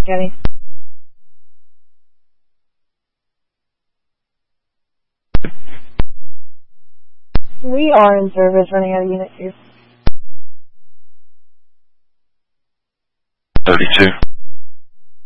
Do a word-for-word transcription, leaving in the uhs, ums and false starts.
Getty. We are in service, running out of unit two. thirty-two.